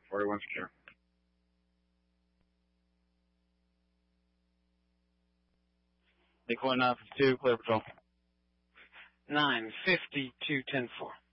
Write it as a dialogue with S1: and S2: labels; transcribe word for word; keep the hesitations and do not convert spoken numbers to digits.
S1: forty-one secure.
S2: Decoy nine fifty-two, clear patrol.
S3: nine fifty-two ten four.